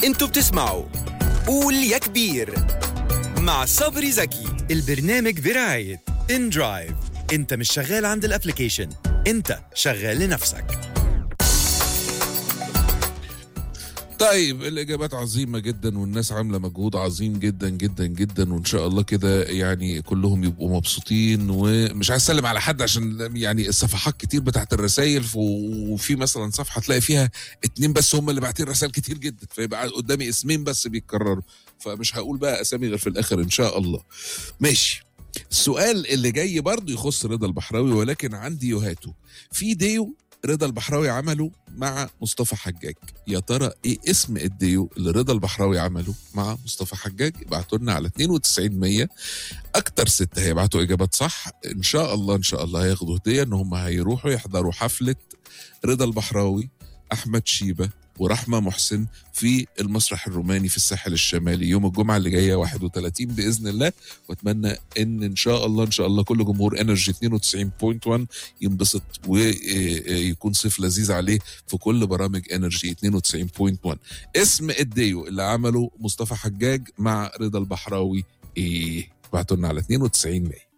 انتوا بتسمعوا قول يا كبير مع صبري زكي. البرنامج برعاية ان درايف. انت مش شغال عند الابليكيشن، انت شغال لنفسك. طيب الإجابات عظيمة جدا والناس عاملة مجهود عظيم جدا جدا جدا، وإن شاء الله كده يعني كلهم يبقوا مبسوطين. ومش عايز أسلم على حد عشان يعني الصفحات كتير بتاعت الرسائل، وفي مثلا صفحة تلاقي فيها 2 بس هم اللي باعتين رسائل كتير جدا، فيبقى قدامي اسمين بس بيتكرروا، فمش هقول بقى أسامي غير في الآخر إن شاء الله. ماشي. السؤال اللي جاي برضو يخص رضا البحراوي، ولكن عندي يوهاته في ديو رضا البحراوي عمله مع مصطفى حجاج. يا ترى ايه اسم الديو اللي رضا البحراوي عمله مع مصطفى حجاج؟ ابعتوا لنا على 9200. اكتر 6 هيبعتوا اجابات صح ان شاء الله ان شاء الله هياخدوا هديه، ان هم هيروحوا يحضروا حفله رضا البحراوي، احمد شيبه ورحمه محسن في المسرح الروماني في الساحل الشمالي يوم الجمعه اللي جايه 31 باذن الله. واتمنى ان شاء الله ان شاء الله كل جمهور انرجي 92.1 ينبسط ويكون صيف لذيذ عليه في كل برامج انرجي 92.1. اسم الديو اللي عمله مصطفى حجاج مع رضا البحراوي ايه؟ بعتوا لنا على 92.